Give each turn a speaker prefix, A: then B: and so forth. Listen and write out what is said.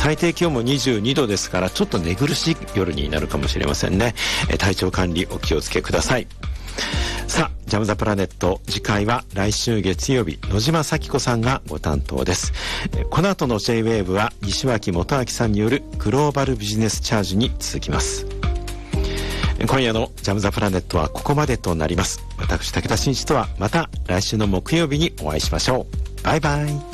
A: 最低気温も22度ですから、ちょっと寝苦しい夜になるかもしれませんね。体調管理お気をつけください。さあ、ジャムザプラネット、次回は来週月曜日、野島咲子さんがご担当です。この後の J-WAVE は西脇元明さんによるグローバルビジネスチャージに続きます。今夜のジャムザプラネットはここまでとなります。私武田真一とはまた来週の木曜日にお会いしましょう。バイバイ。